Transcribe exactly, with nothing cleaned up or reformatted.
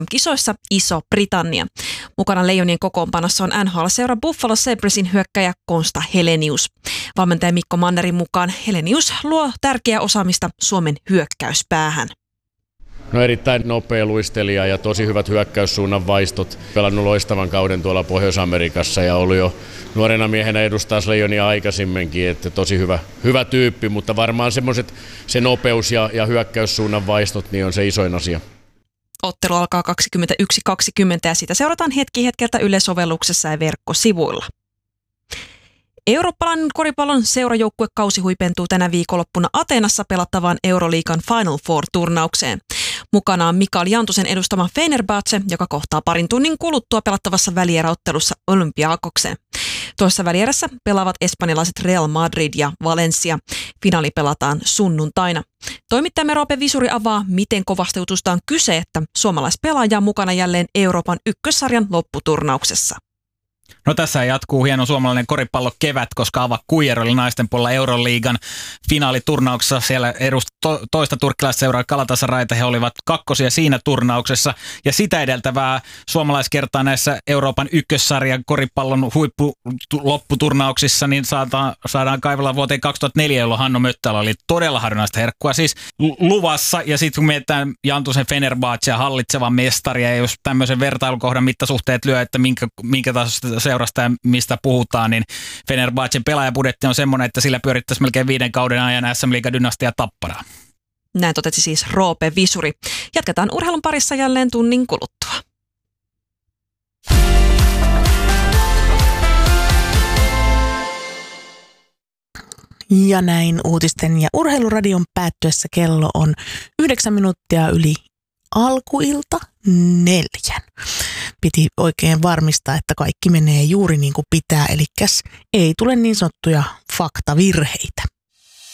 kisoissa Iso-Britannia. Mukana Leijonien kokoonpanossa on N H L-seura Buffalo Sabresin hyökkäjä Konsta Helenius. Valmentaja Mikko Mannerin mukaan Helenius luo tärkeää osaamista Suomen hyökkäyspäähän. No erittäin nopea luistelija ja tosi hyvät hyökkäyssuunnan vaistot. Pelannut loistavan kauden tuolla Pohjois-Amerikassa ja ollut jo nuorena miehenä edustaa Leijonia aikaisemminkin, että tosi hyvä, hyvä tyyppi, mutta varmaan semmoiset se nopeus ja, ja hyökkäyssuunnan vaistot niin on se isoin asia. Ottelu alkaa kaksikymmentäyksi kaksikymmentä ja sitä seurataan hetki hetkeltä Yle-sovelluksessa ja verkkosivuilla. Eurooppalainen koripallon seurajoukkuekausi huipentuu tänä viikonloppuna Ateenassa pelattavaan Euroliigan Final Four-turnaukseen. Mukana on Mikael Jantusen edustama Fenerbahce, joka kohtaa parin tunnin kuluttua pelattavassa välieräottelussa Olympiakokseen. Toisessa välierässä pelaavat espanjalaiset Real Madrid ja Valencia. Finaali pelataan sunnuntaina. Toimittajamme Roope Visuri avaa, miten kovasta jutusta on kyse, että suomalaispelaaja on mukana jälleen Euroopan ykkössarjan lopputurnauksessa. No tässä jatkuu hieno suomalainen koripallo kevät, koska Ava Kuijer oli naisten puolella Euroliigan finaaliturnauksessa. Siellä edusti to- toista turkkilaisseuraa Galatasarayta. He olivat kakkosia siinä turnauksessa. Ja sitä edeltävää suomalaiskertaa näissä Euroopan ykkössarjan koripallon huippulupputurnauksissa niin saadaan, saadaan kaivella vuoteen kaksituhattaneljä, jolloin Hanno Möttälä oli todella harvinaista herkkua siis luvassa. Ja sitten kun mietitään Jantusen Fenerbahcea hallitsevan mestaria, ja jos tämmöisen vertailukohdan mittasuhteet lyö, että minkä, minkä tasosta seurasta ja mistä puhutaan, niin Fenerbahcen pelaajabudjetti on semmoinen, että sillä pyörittäisi melkein viiden kauden ajan S M-liiga-dynastia Tapparaa. Näin totesi siis Roope Visuri. Jatketaan urheilun parissa jälleen tunnin kuluttua. Ja näin uutisten ja urheiluradion päättyessä kello on yhdeksän minuuttia yli alkuilta neljän. Piti oikein varmistaa, että kaikki menee juuri niin kuin pitää, eli ei tule niin sanottuja faktavirheitä.